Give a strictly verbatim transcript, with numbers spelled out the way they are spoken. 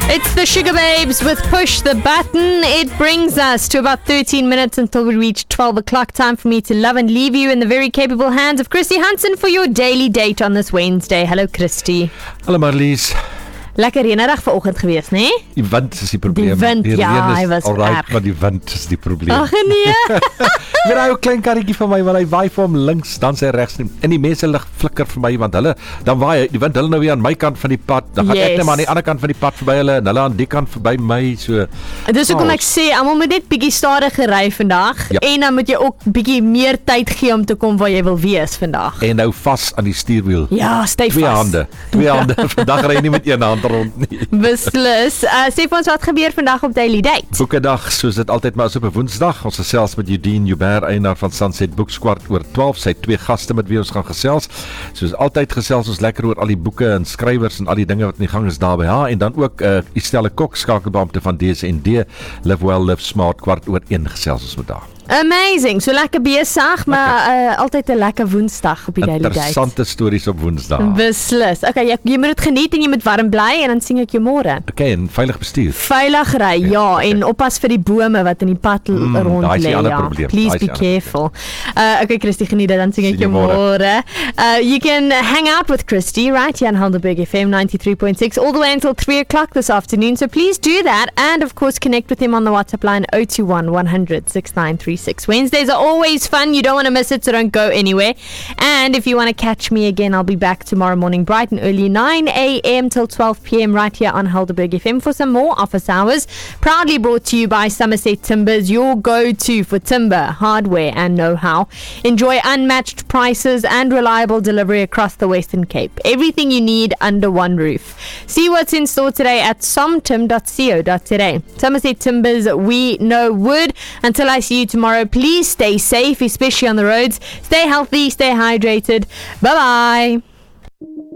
It's the Sugar Babes with Push the Button. It brings us to about thirteen minutes until we reach twelve o'clock. Time for me to love and leave you in the very capable hands of Christy Hansen for your daily date on this Wednesday. Hello, Christy. Hallo Marlies. Lekker reënerig vanoggend geweest, né? Nee? Die wind is die probleem. Die wind, die ja, hy is was alright, erg. maar die wind is die probleem. Ag nee. Weer hy 'n klein karretjie van my, want hy waai vir hom links, dan sy regs en die mense lig flikker vir my, want hulle, dan waai die wind hulle nou weer aan my kant van die pad, dan gaan Yes. ek net maar aan die ander kant van die pad verby hulle, en hulle aan die kant verby my, so. Dis hoekom ek sê, almal moet net bietjie stadiger ry vandag, Ja. en dan moet jy ook bietjie meer tyd gee om te kom waar jy wil wees vandag. En nou vas aan die stuurwiel. Ja, styf Twee vas. hande, twee hande, vandag ry jy nie met een hand rond nie. Beslis. Uh, sê vir ons wat gebeur vandag op Daily Date. Boekedag, soos dit altyd maar is op 'n Woensdag. Ons gesels met Eugene Joubert, eienaar van Sunset Books, kwart oor twaalf. Sy het twee gaste met wie ons gaan gesels. Soos altyd gesels ons lekker oor al die boeke en skrywers en al die dinge wat in die gang is daar by haar. En dan ook uh, Estelle Kok, skakelbeampte van D S N D, Live Well, Live Smart, kwart oor een gesels ons met haar. Amazing, so lekker besig, maar uh, altyd 'n lekker Woensdag op die Daily Date. Interessante stories op Woensdag. Beslis. Okay, jy, jy moet dit geniet en jy moet warm bly en dan sien ek jou môre. Okay, en veilig bestuur. Veilig ry, ja, okay. En oppas vir die bome wat in die pad mm, rond daai is die lê. ander Ja. probleem. Please Daai is be die ander careful. Uh, okay, Christy, geniet dit, dan sien ek Sien jou jou môre. môre. Uh, you can hang out with Christy right here on Helderberg F M ninety-three point six all the way until three o'clock this afternoon. So please do that, and of course connect with him on the WhatsApp line oh two one, one hundred, sixty-nine thirty-six. Wednesdays are always fun. You don't want to miss it, so don't go anywhere. And if you want to catch me again, I'll be back tomorrow morning bright and early, nine a.m. till twelve p.m. right here on Helderberg F M for some more office hours. Proudly brought to you by Somerset Timbers, your go-to for timber, hardware and know-how. Enjoy unmatched prices and reliable delivery across the Western Cape. Everything you need under one roof. See what's in store today at somtim dot co dot za. Somerset Timbers, we know wood. Until I see you tomorrow, please stay safe, especially on the roads. Stay healthy, stay hydrated. Bye-bye.